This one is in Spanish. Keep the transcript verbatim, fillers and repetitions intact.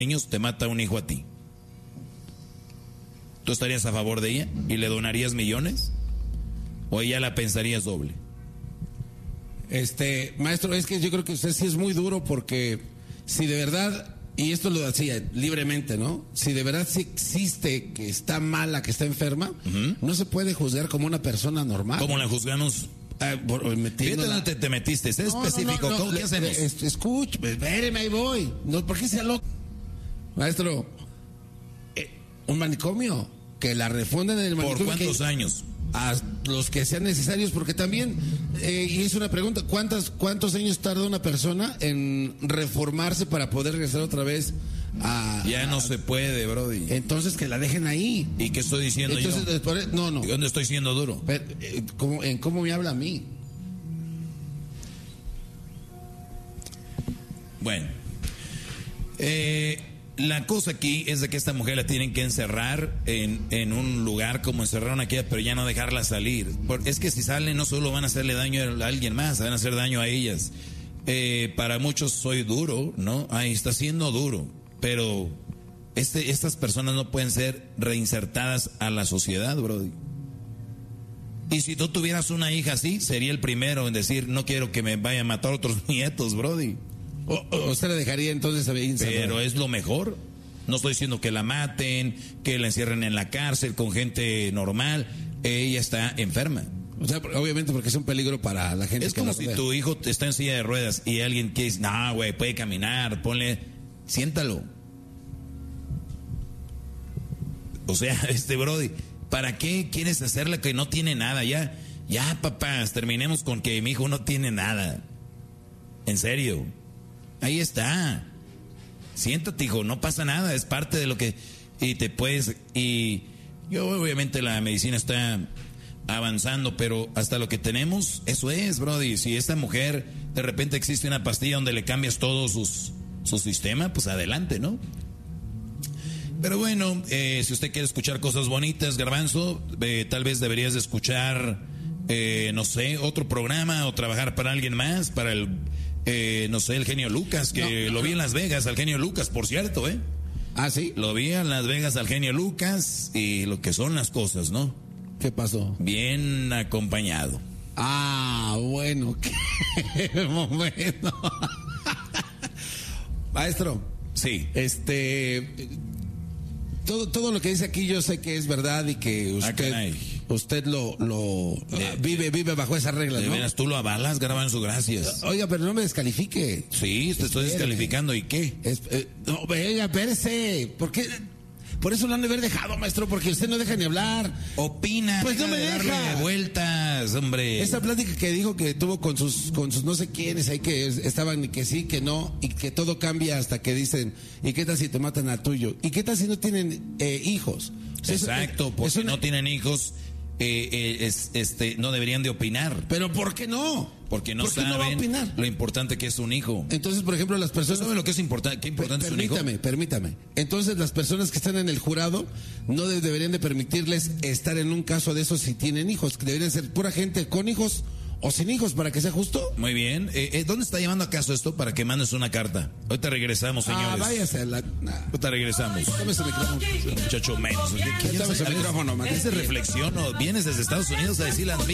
niños, te mata un hijo a ti. ¿Tú estarías a favor de ella y le donarías millones? ¿O ella la pensarías doble? Este, maestro, es que yo creo que usted sí es muy duro, porque si de verdad, y esto lo decía libremente, ¿no? Si de verdad sí existe que está mala, que está enferma, uh-huh. no se puede juzgar como una persona normal. ¿Cómo la juzgamos? Ah, por, Fíjate dónde te, te metiste, es no, específico. No, no, no, ¿Cómo, le, ¿Qué hacemos? Le, escuche, espéreme, ahí voy. No, ¿por qué sea loco? Maestro, eh, un manicomio, que la refunden en el manicomio. ¿Por cuántos que, años? A los que sean necesarios, porque también, eh, y es una pregunta, ¿cuántas, ¿cuántos años tarda una persona en reformarse para poder regresar otra vez a... Ya no a, se puede, brody. Entonces que la dejen ahí. ¿Y qué estoy diciendo entonces, yo? Después, no, no. ¿Dónde estoy siendo duro? Pero, eh, ¿cómo, ¿En cómo me habla a mí? Bueno. Eh... La cosa aquí es de que esta mujer la tienen que encerrar en, en un lugar como encerraron a aquella, pero ya no dejarla salir. Porque es que si salen no solo van a hacerle daño a alguien más, van a hacer daño a ellas. Eh, para muchos soy duro, ¿no? Ay, está siendo duro. Pero este, estas personas no pueden ser reinsertadas a la sociedad, brody. Y si tú tuvieras una hija así, sería el primero en decir, no quiero que me vaya a matar otros nietos, brody. O, o usted la dejaría entonces a ver. Pero es lo mejor. No estoy diciendo que la maten, que la encierren en la cárcel con gente normal. Ella está enferma. O sea, obviamente porque es un peligro para la gente. Es que como si tu hijo está en silla de ruedas y alguien que dice, no, güey, puede caminar, ponle, siéntalo. O sea, este brody, ¿para qué quieres hacerle que no tiene nada? Ya, ya, papás, terminemos con que mi hijo no tiene nada. En serio. Ahí está. Siéntate, hijo, no pasa nada, es parte de lo que... Y te puedes... Y yo, obviamente, la medicina está avanzando, pero hasta lo que tenemos, eso es, brody. Si esta mujer, de repente existe una pastilla donde le cambias todo sus, su sistema, pues adelante, ¿no? Pero bueno, eh, si usted quiere escuchar cosas bonitas, Garbanzo, eh, tal vez deberías de escuchar, eh, no sé, otro programa o trabajar para alguien más, para el... Eh, no sé, el genio Lucas, que no, no, lo vi en Las Vegas, al genio Lucas, por cierto, ¿eh? Ah, ¿sí? Lo vi en Las Vegas al genio Lucas y lo que son las cosas, ¿no? ¿Qué pasó? Bien acompañado. Ah, bueno, qué momento. Maestro. Sí. Este... Todo, todo lo que dice aquí yo sé que es verdad y que usted, ah, usted lo, lo de, vive, vive bajo esas reglas, de ¿no? Veras, tú lo avalas, Garbanzo, gracias. Oiga, pero no me descalifique. Sí, te estoy descalificando, ¿y qué? Es, eh, no, venga, espérese. ¿Por qué? Por eso lo han de haber dejado, maestro, porque usted no deja ni hablar. Opina. Pues no me de deja. De vueltas, hombre. Esa plática que dijo que tuvo con sus, con sus no sé quiénes ahí que estaban que sí, que no, y que todo cambia hasta que dicen, ¿y qué tal si te matan al tuyo? ¿Y qué tal si no tienen eh, hijos? O sea, exacto, eso, porque una... no tienen hijos, eh, eh, es, este, no deberían de opinar. ¿Pero por qué no? Porque no ¿Por qué saben no va a opinar? Lo importante que es un hijo. Entonces, por ejemplo, las personas... ¿Saben lo que es importante? ¿Qué importante es un hijo? Permítame, permítame. Entonces, las personas que están en el jurado no de, deberían de permitirles estar en un caso de esos si tienen hijos. Que deberían ser pura gente con hijos o sin hijos, para que sea justo. Muy bien. Eh, eh, ¿Dónde está llevando a caso esto? Para que mandes una carta. Ahorita regresamos, señores. Ah, váyase a la... Nah. Ahorita regresamos. Tome ese micrófono. Muchacho menos. ¿Qué, qué, Tome ese micrófono, man. ¿Es de reflexión o vienes desde Estados Unidos a decir las